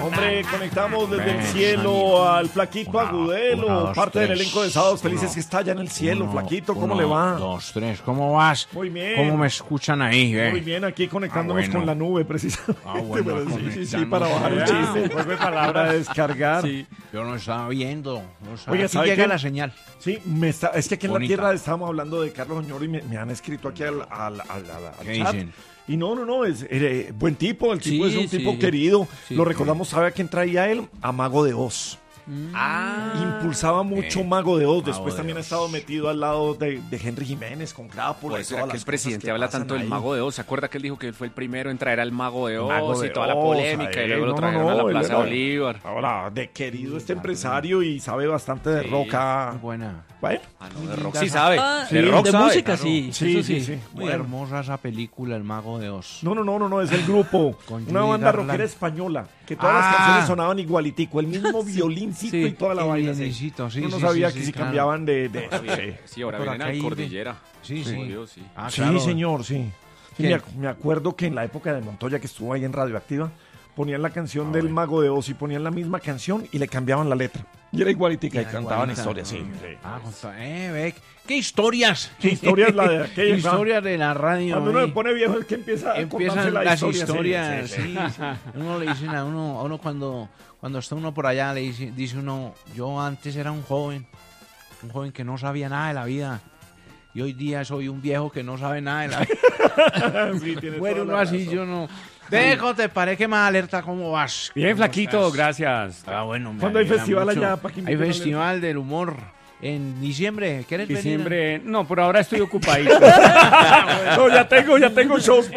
Hombre, conectamos desde el cielo al Flaquito Agudelo, parte del elenco de Sábados Felices que está allá en el cielo. Flaquito, ¿cómo le va? 1, 2, 3, ¿cómo vas? Muy bien. ¿Cómo me escuchan ahí? Muy bien, aquí conectándonos bueno. con la nube, precisamente. Bueno, Sí, para bajar el chiste. Para descargar. Sí. Yo no estaba viendo. Oiga, aquí ¿sabe llega qué? la señal. Sí, es que aquí en la Bonita. tierra estábamos hablando de Carlos Oñoro y me han escrito aquí al ¿Qué chat. dicen? Y no, es buen tipo, el tipo Sí, es un tipo sí. querido. Sí. Lo recordamos, ¿sabe a quién traía él? A Mago de Oz. Impulsaba mucho Mago de Oz. Después de también ha Oz. estado metido al lado de Henry Jiménez con Crápula. Por y eso todas era que las el presidente cosas que habla pasan tanto del ahí. Mago de Oz. ¿Se acuerda que él dijo que él fue el primero en traer al Mago de Oz Mago y de toda la Oz, polémica? Y luego lo no, trajeron a la él Plaza era- Bolívar. Ahora, de querido este empresario y sabe bastante de Sí, roca. Muy buena. Bueno, De rock sí sabe. Sí, de rock de sabe. música Claro. sí, sí, eso sí. Muy Bueno. hermosa esa película, El Mago de Oz. No, es el grupo. Con Una Judy banda Garland. rockera española. Que todas las Ah. canciones sonaban igualitico. El mismo violincito sí, y toda la el vaina. violincito, sí, Uno no sí, sabía sí, que sí, si claro. cambiaban de Sí, ahora Por vienen acá a hay- Cordillera. Sí, sí. Obvio, sí. Ah, Sí, claro. señor, sí. Sí, ¿Quién? me acuerdo que en la época de Montoya, que estuvo ahí en Radioactiva, ponían la canción del Mago de Oz y ponían la misma canción y le cambiaban la letra. Y era igualitica y Era cantaban igualita. historias, sí. Ah, ve, ¿qué historias? ¿Qué historia es la de aquella? Historias de la radio. Cuando uno ahí. se pone viejo es que empieza a contarse Empiezan la las historia, historias, sí. sí. Uno le dicen a uno cuando está uno por allá, dice uno, yo antes era un joven que no sabía nada de la vida. Y hoy día soy un viejo que no sabe nada de la vida. Sí, tiene Bueno, toda uno la así, razón. yo no. Dejo, te parece que más alerta, ¿cómo vas? Bien, ¿Cómo flaquito, estás? gracias. Ah, bueno, me ¿Cuándo hay alegra festival mucho. allá, para que Hay inviten a festival del humor en diciembre. ¿Quieres venir? Diciembre, no, por ahora estoy ocupadito. No, ya tengo shows